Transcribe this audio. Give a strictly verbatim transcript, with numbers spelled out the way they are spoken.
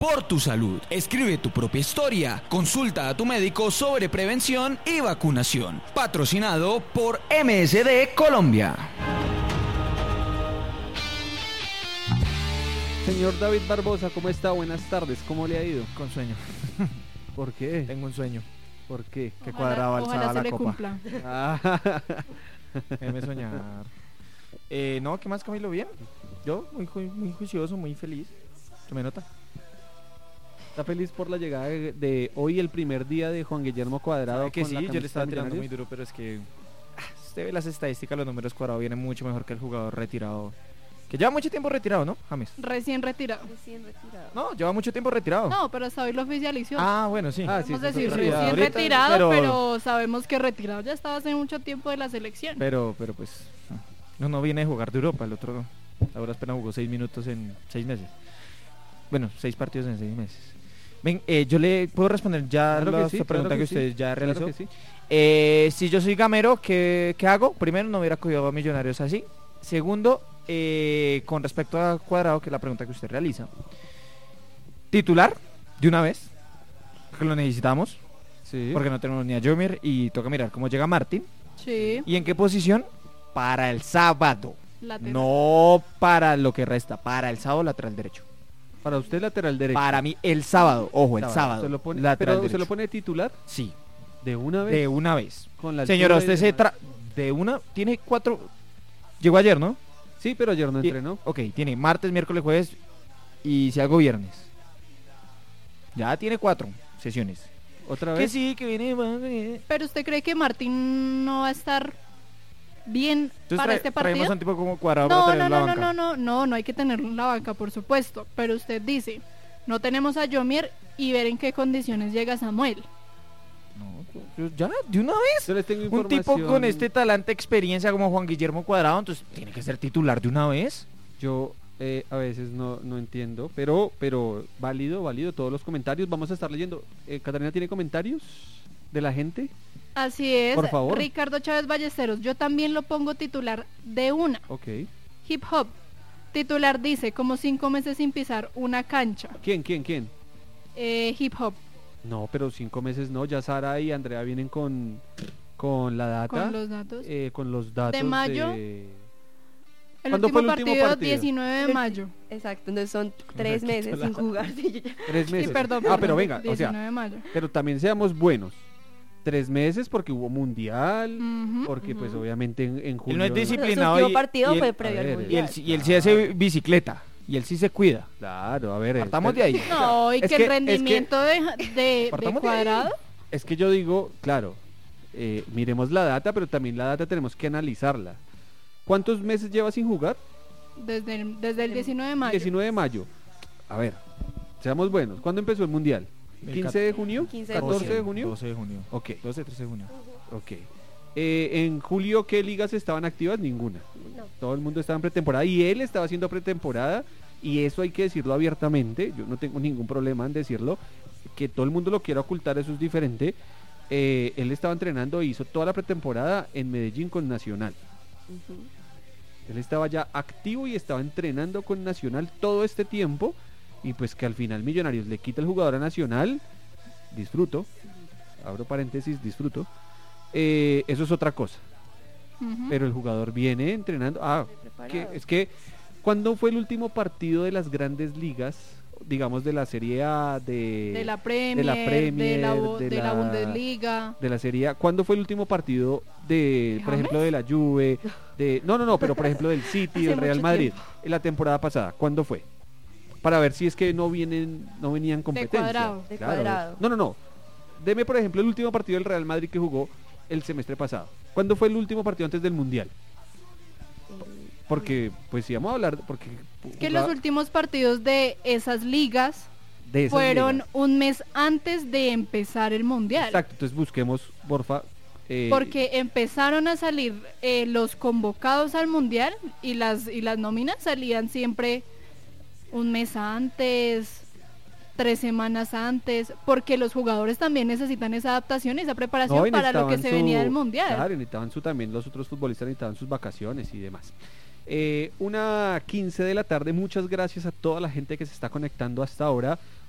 Por tu salud, escribe tu propia historia, consulta a tu médico sobre prevención y vacunación. Patrocinado por M S D Colombia. Señor David Barbosa, ¿cómo está? Buenas tardes, ¿cómo le ha ido? Con sueño. ¿Por qué? Tengo un sueño. ¿Por qué? Que Ojalá- cuadraba alzaba ojalá se la le copa. cumpla. Ah, Déjeme soñar. Eh, no, ¿qué más, Camilo? ¿Bien? Yo, muy, ju- muy juicioso, muy feliz. ¿Se me nota? ¿Está feliz por la llegada de, de hoy, el primer día de Juan Guillermo Cuadrado? ¿Sabe que con sí? la Yo le camiseta estaba de tirando muy Millonarios? duro, pero es que... ah, usted ve las estadísticas, los números cuadrados vienen mucho mejor que el jugador retirado. Que lleva mucho tiempo retirado, ¿no, James? Recién retirado. Recién retirado. No, lleva mucho tiempo retirado. No, pero hasta hoy lo oficializó. Ah, bueno, sí. Ah, sí, Podemos sí, decir sí, sí, recién ahorita, retirado, pero- pero... sabemos que retirado ya estaba hace mucho tiempo de la selección. Pero, pero pues... No, no viene de jugar de Europa, el otro... Ahora apenas jugó seis minutos en seis meses. Bueno, seis partidos en seis meses. Ven, eh, yo le puedo responder ya Claro que la sí, pregunta claro que, que sí, usted ya Claro realizó. que sí. Eh, si yo soy gamero, ¿qué, qué hago? Primero, no hubiera cogido a Millonarios así. Segundo, eh, con respecto a Cuadrado, que es la pregunta que usted realiza. Titular, de una vez, que lo necesitamos, Sí. porque no tenemos ni a Jomir y toca mirar cómo llega Martín. Sí, ¿Y en qué posición? Para el sábado. lateral. No para lo que resta, para el sábado lateral derecho. Para usted, lateral derecho. Para mí, el sábado, ojo, el Sábado. sábado. ¿Se lo pone, lateral pero derecho. se lo pone titular Sí, de una vez. de una vez. Con la Señora, altura y usted se demás. tra... De una, tiene cuatro... Llegó ayer, ¿no? Sí, pero ayer no Y- entrenó. Ok, tiene martes, miércoles, jueves y si algo viernes. Ya tiene cuatro sesiones. Otra Que vez. sí, que viene... viene. Pero usted cree que Martín no va a estar bien Entonces para trae- este traemos partido? a un tipo como Cuadrado para No, tener no, en la no, no, banca. no, no, no, no hay que tenerlo en la banca, por supuesto. Pero usted dice, no tenemos a Jomir y ver en qué condiciones llega Samuel. No, yo- ya, de una vez. Yo les tengo Un tipo información. con este talante, experiencia como Juan Guillermo Cuadrado, entonces tiene que ser titular de una vez. Yo eh, a veces no, no entiendo, pero pero válido, válido todos los comentarios. Vamos a estar leyendo. Eh, Catalina, ¿tiene comentarios de la gente? Así es, Por favor. Ricardo Chávez Ballesteros, yo también lo pongo titular de una. Ok. Hip Hop, titular dice, como cinco meses sin pisar una cancha. ¿Quién, quién, quién? Eh, hip Hop, No, pero cinco meses no. Ya Sara y Andrea vienen con, con la data. con los datos. eh, con los datos De mayo. de- El ¿Cuándo último, fue el último partido, partido? diecinueve de mayo. Exacto, entonces son tres meses sin jugar. Sí, yo ya- Tres meses. Sí, perdón, ah, perdón, pero venga, o diecinueve sea, de mayo. pero también seamos buenos. Tres meses porque hubo mundial, Ujú. porque pues Ujú. obviamente en, en julio... no es Pero disciplinado su último y- partido y fue él- previo a al ver, Y mundial. él, sí- y él sí hace bicicleta. Y él sí se cuida. Claro, a ver. eh, Partamos es- de ahí. No, y Es que, que- el rendimiento de, de, de Partamos de ahí. Cuadrado, Es que yo digo, claro, eh, miremos la data, pero también la data tenemos que analizarla. ¿Cuántos meses lleva sin jugar? desde el, desde el diecinueve de mayo. diecinueve de mayo. A ver, seamos buenos. ¿Cuándo empezó el mundial? El ¿quince de junio? quince de ¿catorce de junio. junio? doce de junio. Ok, doce, trece de junio. ok. Eh, en julio, ¿qué ligas estaban activas? Ninguna. No. Todo el mundo estaba en pretemporada y él estaba haciendo pretemporada y eso hay que decirlo abiertamente. Yo no tengo ningún problema en decirlo. Que todo el mundo lo quiera ocultar, eso es diferente. Eh, él estaba entrenando e hizo toda la pretemporada en Medellín con Nacional. Ujú. Él estaba ya activo y estaba entrenando con Nacional todo este tiempo y pues que al final Millonarios le quita el jugador a Nacional, disfruto, abro paréntesis, disfruto, eh, eso es otra cosa, Ujú. pero el jugador viene entrenando, ah, que, Preparado. es que, ¿cuándo fue el último partido de las grandes ligas, digamos de la Serie A, de, de la Premier, de la Premier, de la, bu- de de la la- Bundesliga. de la Serie A? ¿Cuándo fue el último partido de, ¿De por James? ejemplo, de la Juve? De, no, no, no, pero por ejemplo del City, Hace del Real mucho Madrid, tiempo. en la temporada pasada, ¿cuándo fue? Para ver si es que no vienen, no venían competencia. Cuadrado. De Claro. Cuadrado. No, no, no. Deme, por ejemplo, el último partido del Real Madrid que jugó el semestre pasado. ¿Cuándo fue el último partido antes del Mundial? Porque, pues si vamos a hablar, porque Que jugaba los últimos partidos de esas ligas de esas fueron ligas. un mes antes de empezar el mundial. Exacto, entonces busquemos, porfa. eh, Porque empezaron a salir eh, los convocados al mundial y las y las nóminas salían siempre un mes antes, tres semanas antes, porque los jugadores también necesitan esa adaptación y esa preparación no, y para lo que necesitaban se su- venía del mundial. Claro, y necesitaban su también, los otros futbolistas necesitaban sus vacaciones y demás. Eh, una quince de la tarde, muchas gracias a toda la gente que se está conectando hasta ahora.